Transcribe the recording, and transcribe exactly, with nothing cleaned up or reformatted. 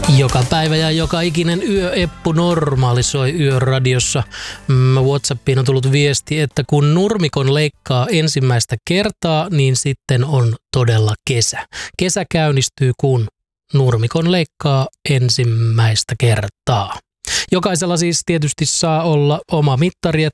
Joka päivä ja joka ikinen yö Eppu Normaali soi Yöradiossa. WhatsAppiin on tullut viesti, että kun nurmikon leikkaa ensimmäistä kertaa, niin sitten on todella kesä. Kesä käynnistyy, kun nurmikon leikkaa ensimmäistä kertaa. Jokaisella siis tietysti saa olla oma mittari, että